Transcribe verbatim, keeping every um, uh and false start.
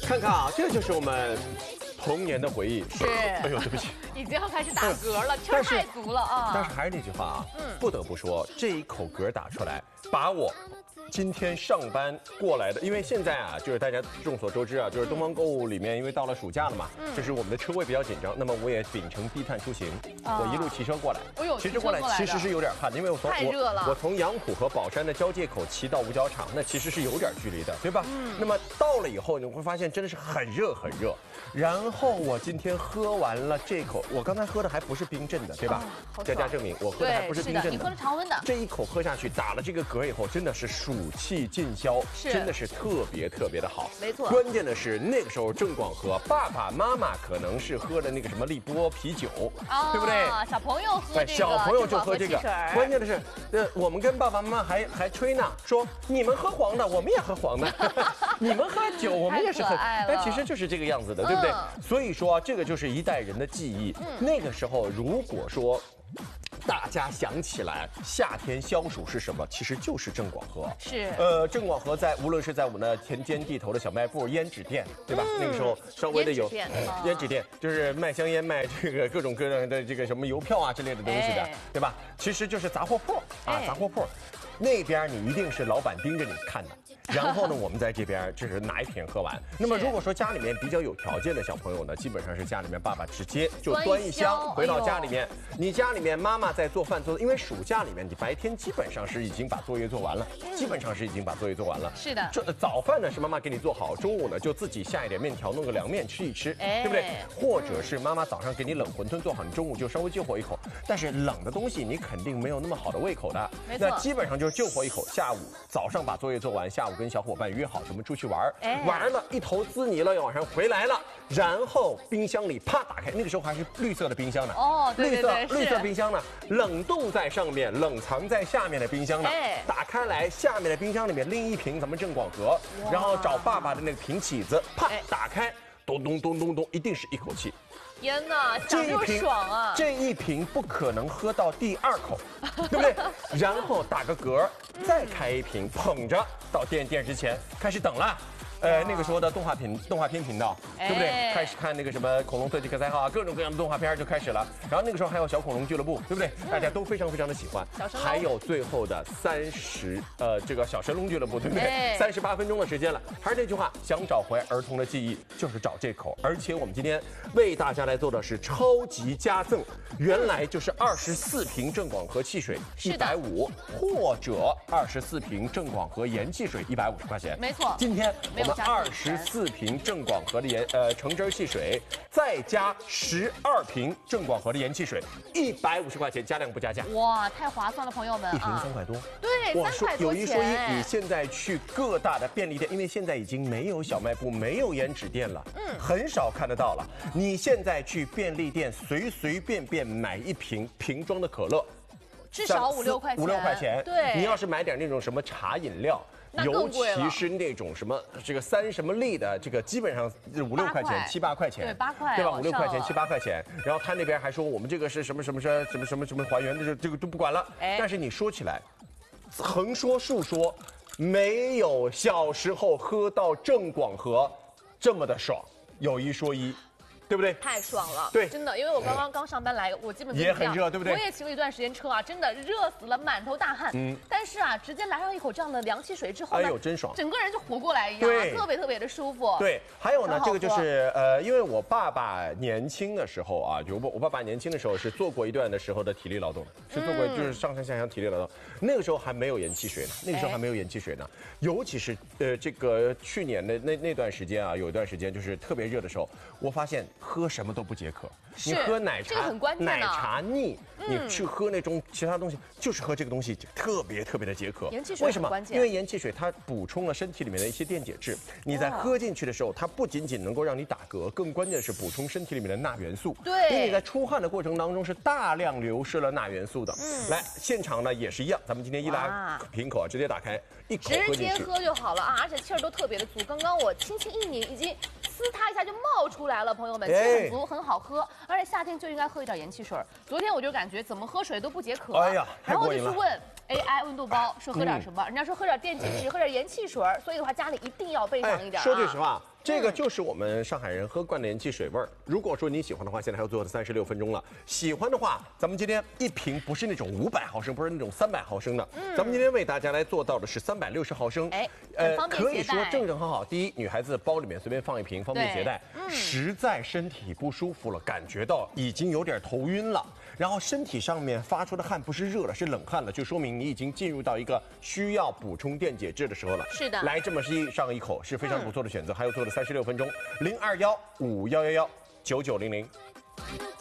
看看啊，这就是我们童年的回忆。 是， 哎呦，对不起， 已经要开始打嗝了，气儿太足了啊！ 但是还是那句话啊，嗯，不得不说，这一口嗝打出来，把我。今天上班过来的，因为现在啊，就是大家众所周知啊，就是东方购物里面，因为到了暑假了嘛，嗯，就是我们的车位比较紧张，那么我也秉承低碳出行，啊、我一路骑车过来， 哎呦， 骑车过来其实是有点怕的，因为我从太热了， 我, 我从杨浦和宝山的交界口骑到五角场，那其实是有点距离的，对吧？嗯，那么到了以后，你会发现真的是很热很热。然后我今天喝完了这口，我刚才喝的还不是冰镇的，对吧？ 哦、 佳佳证明我喝的还不是冰镇的， 你喝的常温的。 这一口喝下去，打了这个嗝以后，真的是暑气尽消，真的是特别特别的好。 没错。 关键的是那个时候郑广和爸爸妈妈可能是喝的那个什么立波啤酒，哦、对不对？ 小朋友喝这个， 小朋友就喝这个。关键的是，呃，我们跟爸爸妈妈还还吹呢，说你们喝黄的，我们也喝黄的；你们喝酒，我们也是喝。哎，其实就是这个样子的，对不对？嗯、所以说，这个就是一代人的记忆。嗯、那个时候，如果说。大家想起来，夏天消暑是什么？其实就是郑广和。 是， 呃，郑广和在无论是在我们的田间地头的小卖部、胭脂店，对吧？嗯、那个时候稍微的有胭脂店，就是卖香烟、卖这个各种各样的这个什么邮票啊之类的东西的，哎、对吧？其实就是杂货铺啊，杂货铺。那边你一定是老板盯着你看的，然后呢，我们在这边就是拿一瓶喝完。那么如果说家里面比较有条件的小朋友呢，基本上是家里面爸爸直接就端一箱回到家里面。你家里面妈妈在做饭做，因为暑假里面你白天基本上是已经把作业做完了，基本上是已经把作业做完了。 是的。 这早饭呢是妈妈给你做好，中午呢就自己下一点面条，弄个凉面吃一吃，对不对？或者是妈妈早上给你冷馄饨做好，你中午就稍微救活一口。但是冷的东西你肯定没有那么好的胃口的，那基本上就是救活一口。下午早上把作业做完，下午跟小伙伴约好什么出去玩，哎、玩了一头滋泥了，要晚上回来了，然后冰箱里啪打开，那个时候还是绿色的冰箱呢。哦，对对对，绿色绿色冰箱呢，冷冻在上面，冷藏在下面的冰箱呢。哎、打开来，下面的冰箱里面另一瓶咱们郑广和，然后找爸爸的那个平起子，啪打开，咚咚咚咚咚，一定是一口气。 天哪，这一瓶爽啊！ 这一瓶不可能喝到第二口，对不对？然后打个嗝，再开一瓶，捧着到电电视前开始等了。呃，那个时候的动画频动画片频道，对不对？哎、开始看那个什么恐龙特技可赛号啊，各种各样的动画片就开始了。然后那个时候还有小恐龙俱乐部，对不对？嗯、大家都非常非常的喜欢。还有最后的三十呃这个小神龙俱乐部，对不对？三十八分钟的时间了。还是那句话，想找回儿童的记忆，就是找这口。而且我们今天为大家来做的是超级加赠，原来就是二十四瓶郑广和汽水一百五，或者二十四瓶郑广和盐汽水一百五十块钱。 没错， 今天我们二十四瓶郑广和的盐呃橙汁汽水，再加十二瓶郑广和的盐汽水，一百五十块钱，加量不加价。 哇，太划算了，朋友们！ 一瓶三块多。 对， 我说有一说一， 你现在去各大的便利店，因为现在已经没有小卖部，没有胭脂店了，嗯，很少看得到了。你现在去便利店随随便便买一瓶瓶装的可乐， 至少五六块钱。 五六块钱。 对， 你要是买点那种什么茶饮料。尤其是那种什么这个三什么粒的，这个基本上五六块钱、七八块钱， 对，八块， 对吧？五六块钱、七八块钱。然后他那边还说我们这个是什么什么什么什么什么什么还原的，这这个都不管了。但是你说起来，横说竖说，没有小时候喝到郑广和这么的爽。有一说一。对不对？ 太爽了， 对， 真的，因为我刚刚刚上班来，我基本也很热，对不对？ 我也骑了一段时间车啊，真的热死了，满头大汗。嗯，但是啊，直接来上一口这样的凉汽水之后呢， 哎呦，真爽， 整个人就活过来一样，特别特别的舒服。 对，还有呢，这个就是呃，因为我爸爸年轻的时候啊，就我我爸爸年轻的时候是做过一段的时候的体力劳动，是做过就是上山下乡体力劳动。那个时候还没有盐汽水呢，那个时候还没有盐汽水呢，尤其是呃这个去年的那那段时间啊，有一段时间就是特别热的时候，我发现喝什么都不解渴，你喝奶茶，奶茶腻，你去喝那种其他东西，就是喝这个东西特别特别的解渴。 盐汽水为什么？因为盐汽水它补充了身体里面的一些电解质，你在喝进去的时候，它不仅仅能够让你打嗝，更关键是补充身体里面的钠元素。 对， 因为你在出汗的过程当中是大量流失了钠元素的。嗯，来现场呢也是一样，咱们今天一拉瓶口啊，直接打开，一口喝进去， 直接喝就好了啊，而且气儿都特别的足。刚刚我轻轻一拧，已经呲它一下就冒出来了，朋友们，气很足，很好喝。而且夏天就应该喝一点盐汽水。昨天我就感觉怎么喝水都不解渴， 哎呀， 然后就去问 A I 温度包说喝点什么，人家说喝点电解质，喝点盐汽水，所以的话家里一定要备上一点。 说句实话。 这个就是我们上海人喝惯的人气水味儿。如果说你喜欢的话，现在还要做的三十六分钟了。喜欢的话，咱们今天一瓶不是那种五百毫升，不是那种三百毫升的，嗯、咱们今天为大家来做到的是三百六十毫升。 哎，呃， 可以说正正很好。第一，女孩子包里面随便放一瓶，方便携带。嗯、实在身体不舒服了，感觉到已经有点头晕了。然后身体上面发出的汗不是热了，是冷汗了，就说明你已经进入到一个需要补充电解质的时候了。 是的， 来这么一上一口是非常不错的选择，嗯、还有做了三十六分钟，零二幺五幺幺幺九九零零。